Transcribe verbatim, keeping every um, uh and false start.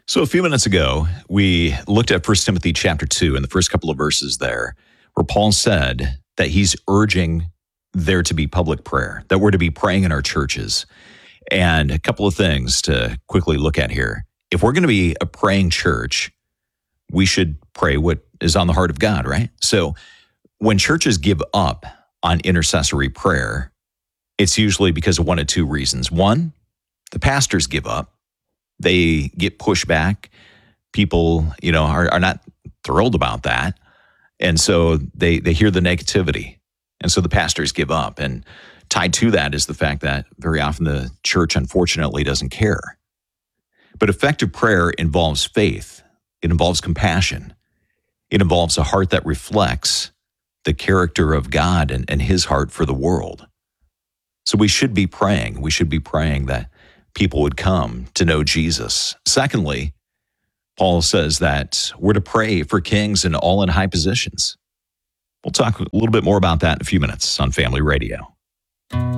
So a few minutes ago, we looked at First Timothy chapter two and the first couple of verses there, where Paul said that he's urging there to be public prayer, that we're to be praying in our churches. And a couple of things to quickly look at here. If we're going to be a praying church, we should pray what is on the heart of God, right? So when churches give up on intercessory prayer, it's usually because of one of two reasons. One, the pastors give up. They get pushed back. People, you know, are, are not thrilled about that. And so they, they hear the negativity. And so the pastors give up. And tied to that is the fact that very often the church, unfortunately, doesn't care. But effective prayer involves faith. It involves compassion. It involves a heart that reflects the character of God and, and his heart for the world. So we should be praying. We should be praying that people would come to know Jesus. Secondly, Paul says that we're to pray for kings and all in high positions. We'll talk a little bit more about that in a few minutes on Family Radio.